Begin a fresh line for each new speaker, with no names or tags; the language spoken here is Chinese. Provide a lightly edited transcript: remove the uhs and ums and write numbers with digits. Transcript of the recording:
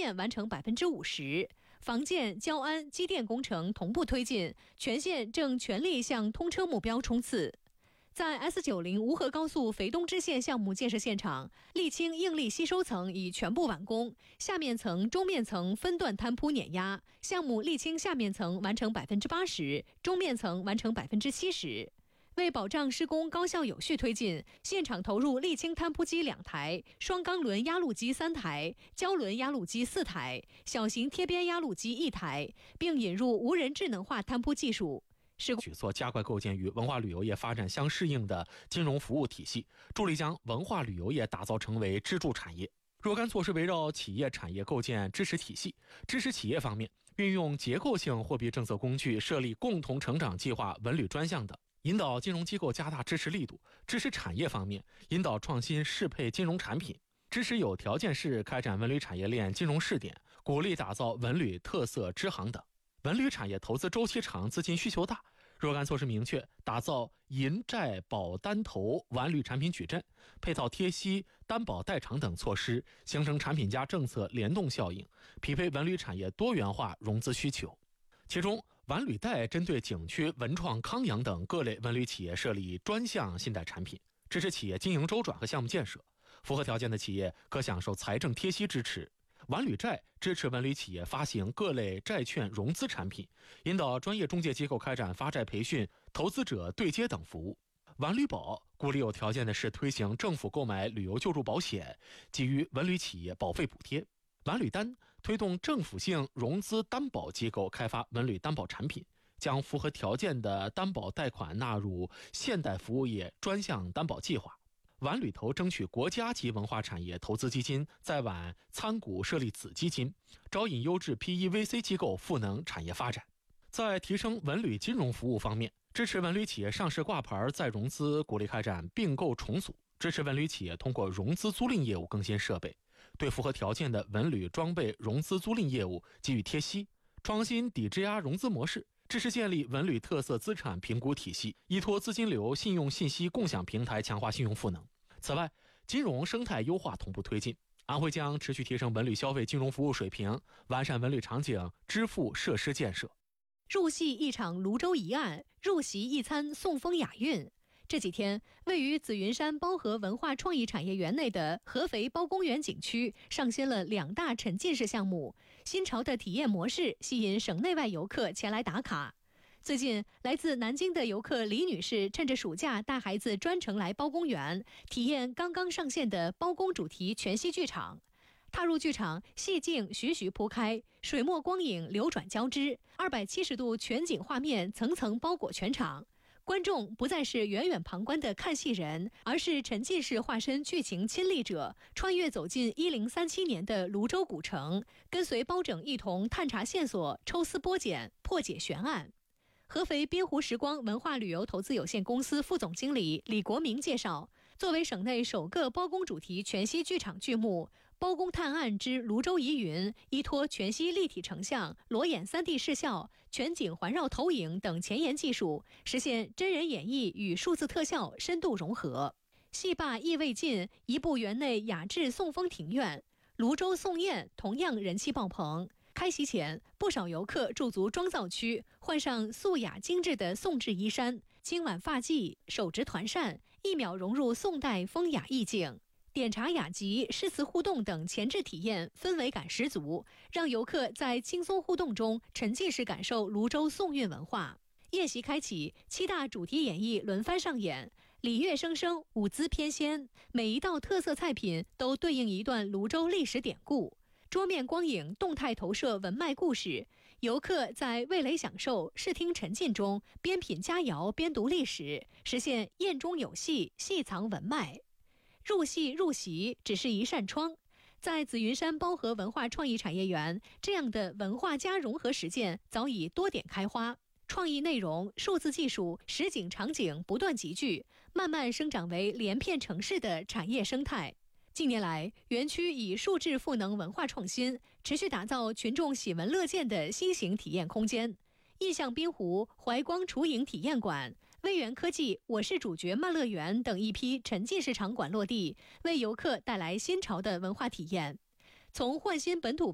建完成50%，房建、交安、机电工程同步推进，全线正全力向通车目标冲刺。在 S90 吴河高速肥东支线项目建设现场，沥青应力吸收层已全部完工，下面层、中面层分段摊铺碾压，项目沥青下面层完成80%，中面层完成70%。为保障施工高效有序推进，现场投入沥青摊铺机2台、双钢轮压路机3台、胶轮压路机4台、小型贴边压路机1台，并引入无人智能化摊铺技术。
举措加快构建与文化旅游业发展相适应的金融服务体系，助力将文化旅游业打造成为支柱产业。若干措施围绕企业产业构建支持体系。支持企业方面，运用结构性货币政策工具，设立共同成长计划、文旅专项等，引导金融机构加大支持力度。支持产业方面，引导创新适配金融产品，支持有条件式开展文旅产业链金融试点，鼓励打造文旅特色支行等。文旅产业投资周期长，资金需求大，若干措施明确打造银债保单投完旅产品矩阵，配套贴息、担保代偿等措施，形成产品加政策联动效应，匹配文旅产业多元化融资需求。其中，完旅贷针对景区、文创、康养等各类文旅企业设立专项信贷产品，支持企业经营周转和项目建设。符合条件的企业可享受财政贴息支持。完旅债支持文旅企业发行各类债券融资产品，引导专业中介机构开展发债培训、投资者对接等服务。完旅保鼓励有条件的是推行政府购买旅游救助保险，给予文旅企业保费补贴。完旅单推动政府性融资担保机构开发文旅担保产品，将符合条件的担保贷款纳入现代服务业专项担保计划。完旅投争取国家级文化产业投资基金在皖参股设立子基金，招引优质 PEVC 机构赋能产业发展。在提升文旅金融服务方面，支持文旅企业上市挂牌再融资，鼓励开展并购重组，支持文旅企业通过融资租赁业务更新设备，对符合条件的文旅装备融资租赁业务给予贴息，创新抵质押融资模式，支持建立文旅特色资产评估体系，依托资金流信用信息共享平台强化信用赋能。此外，金融生态优化同步推进，安徽将持续提升文旅消费金融服务水平，完善文旅场景支付设施建设。
入戏一场泸州一案，入席一餐送风雅韵。这几天，位于紫云山包河文化创意产业园内的合肥包公园景区上新了2大沉浸式项目，新潮的体验模式吸引省内外游客前来打卡。最近，来自南京的游客李女士趁着暑假带孩子专程来包公园，体验刚刚上线的包公主题全息剧场。踏入剧场，戏境徐徐铺开，水墨光影流转交织，270度全景画面层层包裹全场。观众不再是远远旁观的看戏人，而是沉浸式化身剧情亲历者，穿越走进1037年的泸州古城，跟随包拯一同探查线索，抽丝剥茧，破解悬案。合肥滨湖时光文化旅游投资有限公司副总经理李国明介绍，作为省内首个包公主题全息剧场剧目，包公探案之泸州疑云依托全息立体成像、裸眼 3D 视效、全景环绕投影等前沿技术，实现真人演绎与数字特效深度融合。戏罢意未尽，一部园内雅致送风庭院，泸州送宴同样人气爆棚。开席前，不少游客驻足妆造区，换上素雅精致的宋制衣衫，轻挽发髻，手执团扇，一秒融入宋代风雅意境。点茶雅集、诗词互动等前置体验氛围感十足，让游客在轻松互动中沉浸式感受泸州宋韵文化。宴席开启，7大主题演绎轮番上演，礼乐声声，舞姿翩跹，每一道特色菜品都对应一段泸州历史典故。桌面光影动态投射文脉故事，游客在味蕾享受、视听沉浸中，边品佳肴边读历史，实现宴中有戏，戏藏文脉。入戏入席只是一扇窗，在紫云山包河文化创意产业园，这样的文化加融合实践早已多点开花。创意内容、数字技术、实景场景不断集聚，慢慢生长为连片城市的产业生态。近年来，园区以数字赋能文化创新，持续打造群众喜闻乐见的新型体验空间。印象滨湖怀光雏影体验馆、微园科技我是主角漫乐园等一批沉浸式场馆落地，为游客带来新潮的文化体验。从焕新本土